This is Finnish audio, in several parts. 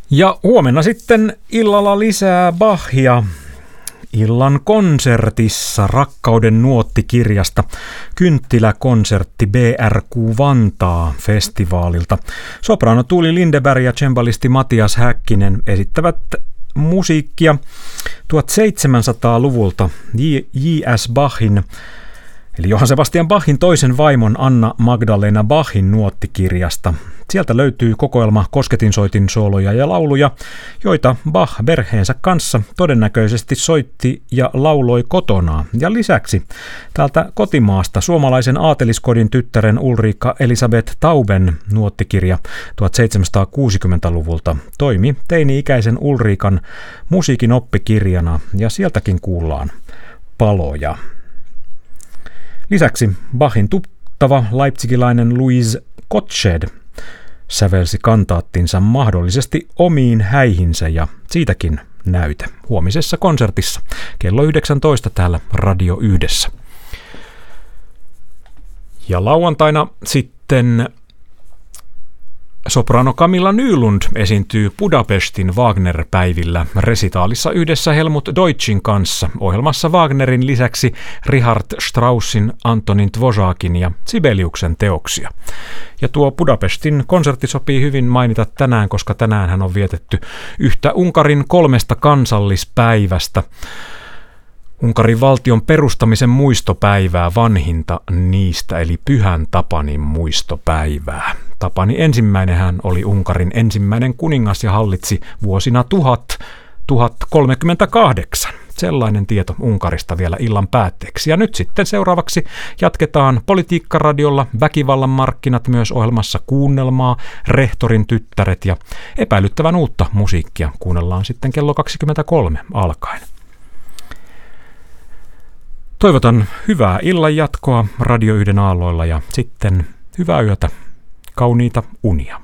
Ja huomenna sitten illalla lisää Bachia. Illan konsertissa Rakkauden nuottikirjasta kynttiläkonsertti BRQ Vantaa festivaalilta. Soprano Tuuli Lindeberg ja cembalisti Matias Häkkinen esittävät musiikkia 1700-luvulta J.S. Bachin, eli Johann Sebastian Bachin toisen vaimon Anna Magdalena Bachin nuottikirjasta. Sieltä löytyy kokoelma kosketinsoitin sooloja ja lauluja, joita Bach perheensä kanssa todennäköisesti soitti ja lauloi kotona. Ja lisäksi täältä kotimaasta suomalaisen aateliskodin tyttären Ulrika Elisabeth Tauben nuottikirja 1760-luvulta toimi teini-ikäisen Ulrikan musiikin oppikirjana ja sieltäkin kuullaan paloja. Lisäksi Bachin tuttava leipzigilainen Louise Gottsched sävelsi kantaattinsa mahdollisesti omiin häihinsä ja siitäkin näyte huomisessa konsertissa kello 19 täällä Radio 1. Ja lauantaina sitten soprano Camilla Nylund esiintyy Budapestin Wagner-päivillä resitaalissa yhdessä Helmut Deutschin kanssa. Ohjelmassa Wagnerin lisäksi Richard Straussin, Antonin Dvořákin ja Sibeliuksen teoksia. Ja tuo Budapestin konsertti sopii hyvin mainita tänään, koska tänäänhän on vietetty yhtä Unkarin 3 kansallispäivästä. Unkarin valtion perustamisen muistopäivää, vanhinta niistä, eli Pyhän Tapanin muistopäivää. Tapani ensimmäinen hän oli Unkarin ensimmäinen kuningas ja hallitsi vuosina 1038. Sellainen tieto Unkarista vielä illan päätteeksi. Ja nyt sitten seuraavaksi jatketaan Politiikkaradiolla Väkivallan markkinat myös ohjelmassa Kuunnelmaa, Rehtorin tyttäret ja epäilyttävän uutta musiikkia kuunnellaan sitten kello 23 alkaen. Toivotan hyvää illan jatkoa Radio 1 aalloilla ja sitten hyvää yötä, kauniita unia.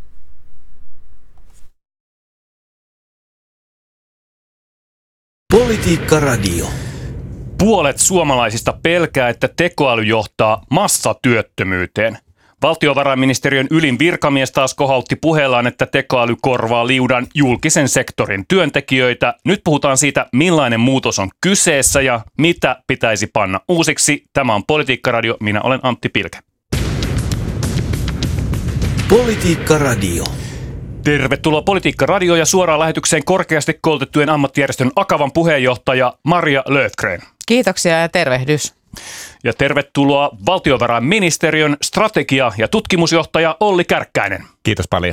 Politiikka-radio. Puolet suomalaisista pelkää, että tekoäly johtaa massatyöttömyyteen. Valtiovarainministeriön ylin virkamies taas kohautti puheellaan, että tekoäly korvaa liudan julkisen sektorin työntekijöitä. Nyt puhutaan siitä, millainen muutos on kyseessä ja mitä pitäisi panna uusiksi. Tämä on Politiikka-radio. Minä olen Antti Pilke. Politiikka-radio. Tervetuloa Politiikka-radioon ja suoraan lähetykseen korkeasti koulutettujen ammattijärjestön Akavan puheenjohtaja Maria Löfgren. Kiitoksia ja tervehdys. Ja tervetuloa valtiovarainministeriön strategia- ja tutkimusjohtaja Olli Kärkkäinen. Kiitos paljon.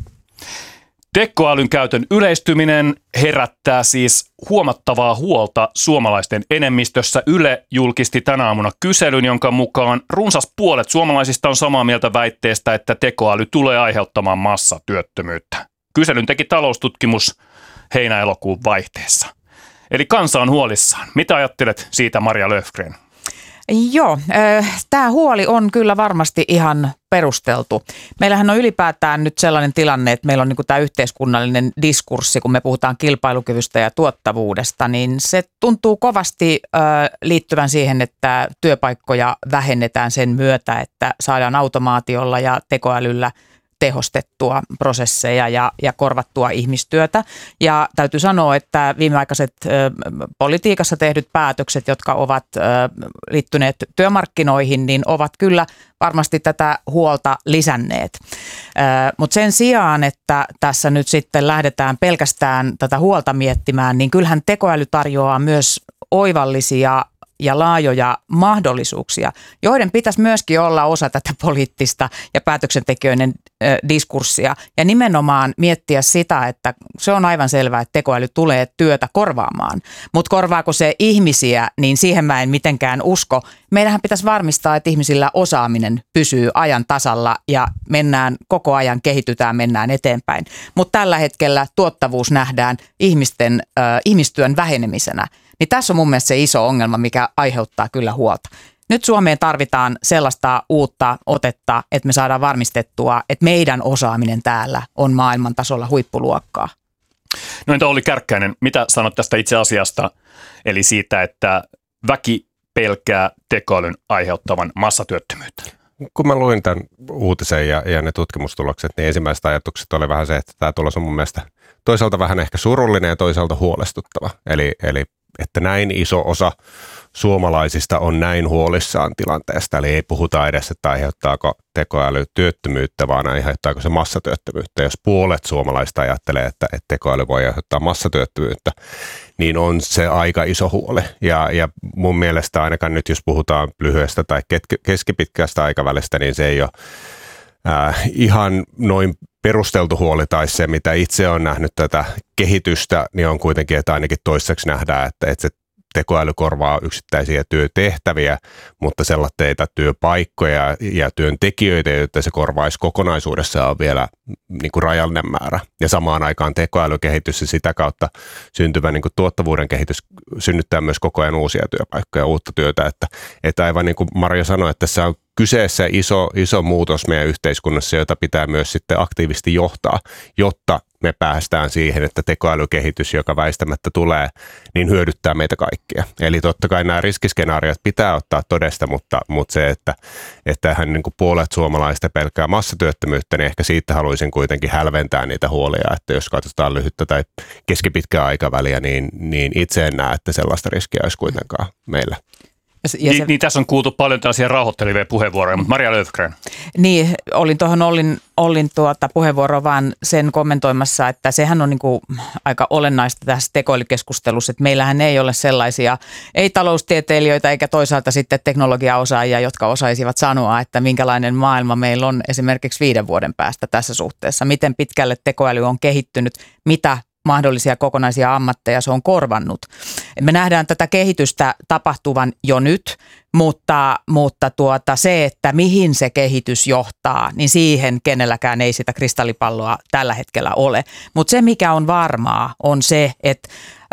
Tekoälyn käytön yleistyminen herättää siis huomattavaa huolta suomalaisten enemmistössä. Yle julkisti tänä aamuna kyselyn, jonka mukaan runsas puolet suomalaisista on samaa mieltä väitteestä, että tekoäly tulee aiheuttamaan massatyöttömyyttä. Kyselyn teki taloustutkimus heinä-elokuun vaihteessa. Eli kansa on huolissaan. Mitä ajattelet siitä, Maria Löfgren? Joo, tämä huoli on kyllä varmasti ihan perusteltu. Meillähän on ylipäätään nyt sellainen tilanne, että meillä on niin tämä yhteiskunnallinen diskurssi, kun me puhutaan kilpailukyvystä ja tuottavuudesta, niin se tuntuu kovasti liittyvän siihen, että työpaikkoja vähennetään sen myötä, että saadaan automaatiolla ja tekoälyllä tehostettua prosesseja ja korvattua ihmistyötä. Ja täytyy sanoa, että viimeaikaiset politiikassa tehdyt päätökset, jotka ovat liittyneet työmarkkinoihin, niin ovat kyllä varmasti tätä huolta lisänneet. Mutta sen sijaan, että tässä nyt sitten lähdetään pelkästään tätä huolta miettimään, niin kyllähän tekoäly tarjoaa myös oivallisia ja laajoja mahdollisuuksia, joiden pitäisi myöskin olla osa tätä poliittista ja päätöksentekijöiden diskurssia ja nimenomaan miettiä sitä, että se on aivan selvää, että tekoäly tulee työtä korvaamaan, mutta korvaako se ihmisiä, niin siihen mä en mitenkään usko. Meidänhän pitäisi varmistaa, että ihmisillä osaaminen pysyy ajan tasalla ja mennään koko ajan, kehitytään, mennään eteenpäin, mutta tällä hetkellä tuottavuus nähdään ihmistyön vähenemisenä. Niin tässä on mun mielestä se iso ongelma, mikä aiheuttaa kyllä huolta. Nyt Suomeen tarvitaan sellaista uutta otetta, että me saadaan varmistettua, että meidän osaaminen täällä on maailman tasolla huippuluokkaa. No entä Olli Kärkkäinen, mitä sanot tästä itse asiasta, eli siitä, että väki pelkää tekoälyn aiheuttavan massatyöttömyyttä? kun mä luin tämän uutisen ja ne tutkimustulokset, niin ensimmäiset ajatukset oli vähän se, että tämä tulos on mun mielestä toisaalta vähän ehkä surullinen ja toisaalta huolestuttava. Eli että näin iso osa suomalaisista on näin huolissaan tilanteesta. Eli ei puhuta edes, että aiheuttaako tekoäly työttömyyttä, vaan aiheuttaako se massatyöttömyyttä. Jos puolet suomalaista ajattelee, että tekoäly voi aiheuttaa massatyöttömyyttä, niin on se aika iso huoli. Ja mun mielestä ainakaan nyt, jos puhutaan lyhyestä tai keskipitkästä aikavälistä, niin se ei ole ihan noin perusteltu huoli, tai se, mitä itse on nähnyt tätä kehitystä, niin on kuitenkin, että ainakin toiseksi nähdään, että se tekoäly korvaa yksittäisiä työtehtäviä, mutta sellaisia työpaikkoja ja työntekijöitä, joita se korvaisi kokonaisuudessaan on vielä niin kuin rajallinen määrä. Ja samaan aikaan tekoälykehitys ja sitä kautta syntyvä niin kuin tuottavuuden kehitys synnyttää myös koko ajan uusia työpaikkoja, uutta työtä. Että aivan niin kuin Marja sanoi, että tässä on kyseessä iso muutos meidän yhteiskunnassa, jota pitää myös sitten aktiivisesti johtaa, jotta me päästään siihen, että tekoälykehitys, joka väistämättä tulee, niin hyödyttää meitä kaikkia. Eli totta kai nämä riskiskenaariot pitää ottaa todesta, mutta se, että hän niin kuin puolet suomalaista pelkää massatyöttömyyttä, niin ehkä siitä haluaisin kuitenkin hälventää niitä huolia, että jos katsotaan lyhyttä tai keskipitkää aikaväliä, niin itse en näe, että sellaista riskiä olisi kuitenkaan meillä. Niin tässä on kuultu paljon tällaisia rauhoittelivia puheenvuoroja, mutta Maria Löfgren. Niin, olin tuohon Ollin puheenvuoroa vaan sen kommentoimassa, että sehän on niin kuin aika olennaista tässä tekoälykeskustelussa, että meillähän ei ole sellaisia, ei taloustieteilijöitä eikä toisaalta sitten teknologiaosaajia, jotka osaisivat sanoa, että minkälainen maailma meillä on esimerkiksi 5 vuoden päästä tässä suhteessa, miten pitkälle tekoäly on kehittynyt, mitä mahdollisia kokonaisia ammatteja se on korvannut. Me nähdään tätä kehitystä tapahtuvan jo nyt, mutta se, että mihin se kehitys johtaa, niin siihen kenelläkään ei sitä kristallipalloa tällä hetkellä ole. Mutta se, mikä on varmaa, on se, että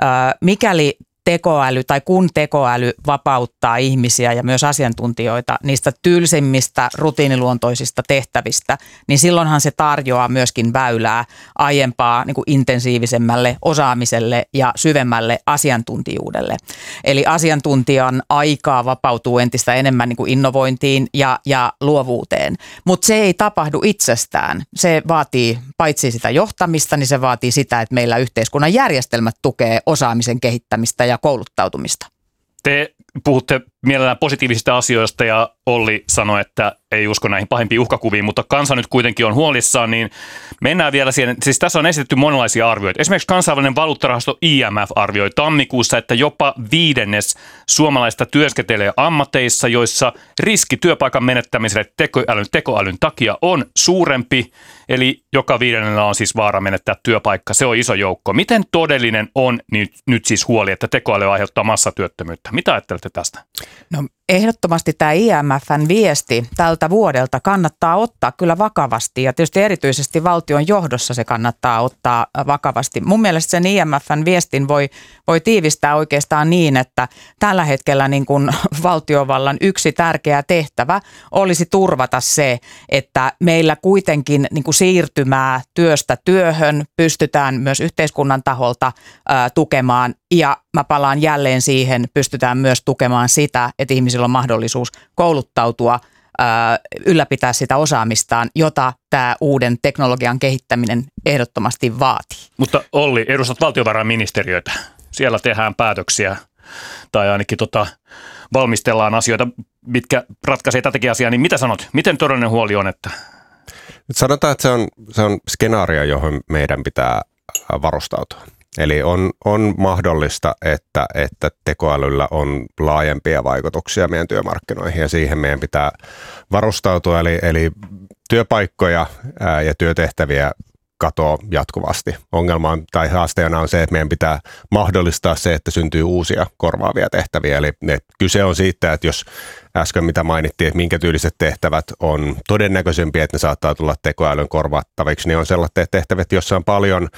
mikäli tekoäly tai kun tekoäly vapauttaa ihmisiä ja myös asiantuntijoita niistä tylsimmistä rutiiniluontoisista tehtävistä, niin silloinhan se tarjoaa myöskin väylää aiempaa niin kuin intensiivisemmälle osaamiselle ja syvemmälle asiantuntijuudelle. Eli asiantuntijan aikaa vapautuu entistä enemmän niin kuin innovointiin ja luovuuteen, mutta se ei tapahdu itsestään. Se vaatii paitsi sitä johtamista, niin se vaatii sitä, että meillä yhteiskunnan järjestelmät tukee osaamisen kehittämistä ja kouluttautumista. Te puhutte mielellään positiivisista asioista ja Olli sanoi, että ei usko näihin pahimpiin uhkakuviin, mutta kansa nyt kuitenkin on huolissaan, niin mennään vielä siihen. Siis tässä on esitetty monenlaisia arvioita. Esimerkiksi kansainvälinen valuuttarahasto IMF arvioi tammikuussa, että jopa 1/5 suomalaista työskentelee ammateissa, joissa riski työpaikan menettämiselle tekoälyn takia on suurempi, eli joka 5. on siis vaara menettää työpaikka. Se on iso joukko. Miten todellinen on nyt siis huoli, että tekoäly aiheuttaa massatyöttömyyttä? Mitä ajattelette tästä? No, ehdottomasti tämä IMF:n viesti tältä vuodelta kannattaa ottaa kyllä vakavasti ja tietysti erityisesti valtion johdossa se kannattaa ottaa vakavasti. Mun mielestä sen IMF:n viestin voi tiivistää oikeastaan niin, että tällä hetkellä niin kuin valtiovallan yksi tärkeä tehtävä olisi turvata se, että meillä kuitenkin niin kuin siirtymää työstä työhön pystytään myös yhteiskunnan taholta tukemaan ja mä palaan jälleen siihen, pystytään myös tukemaan sitä, että ihmisillä on mahdollisuus kouluttautua, ylläpitää sitä osaamistaan, jota tämä uuden teknologian kehittäminen ehdottomasti vaatii. Mutta Olli, edustat valtiovarainministeriötä. Siellä tehdään päätöksiä tai ainakin valmistellaan asioita, mitkä ratkaisee tätäkin asiaa. Niin mitä sanot? Miten todellinen huoli on? Että nyt sanotaan, että se on skenaario, johon meidän pitää varustautua. Eli on mahdollista, että tekoälyllä on laajempia vaikutuksia meidän työmarkkinoihin ja siihen meidän pitää varustautua. Eli työpaikkoja ja työtehtäviä katoaa jatkuvasti. Ongelma tai haasteena on se, että meidän pitää mahdollistaa se, että syntyy uusia korvaavia tehtäviä. Eli kyse on siitä, että jos äsken mitä mainittiin, että minkä tyyliset tehtävät on todennäköisempiä, että ne saattaa tulla tekoälyn korvattaviksi, niin on sellaiset tehtävät, joissa on paljon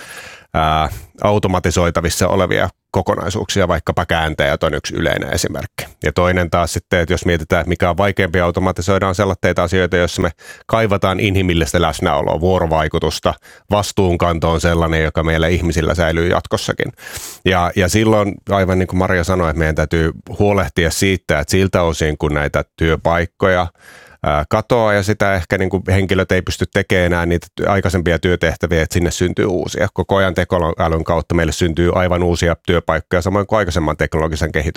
automatisoitavissa olevia kokonaisuuksia, vaikkapa kääntäjät on yksi yleinen esimerkki. Ja toinen taas sitten, että jos mietitään, että mikä on vaikeampi automatisoida, on sellaisia asioita, joissa me kaivataan inhimillistä läsnäoloa, vuorovaikutusta, vastuunkanto on sellainen, joka meillä ihmisillä säilyy jatkossakin. Ja silloin, aivan niin kuin Maria sanoi, että meidän täytyy huolehtia siitä, että siltä osin, kun näitä työpaikkoja katoaa ja sitä ehkä niin kuin henkilöt ei pysty tekemään enää niitä aikaisempia työtehtäviä, että sinne syntyy uusia. Koko ajan tekoälyn kautta meille syntyy aivan uusia työpaikkoja, samoin kuin aikaisemman teknologisen kehityksen